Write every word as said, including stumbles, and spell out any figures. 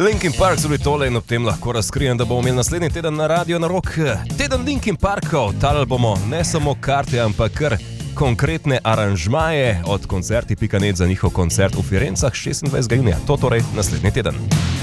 Linkin Park so bili tole in ob tem lahko razkrijem, da bomo imeli naslednji teden na Radio na Rock teden Linkin Parkov. Talali bomo ne samo karte, ampak kar konkretne aranžmaje od koncerti pika net za njihov koncert v Firencah šestindvajsetega junija. To torej naslednji teden.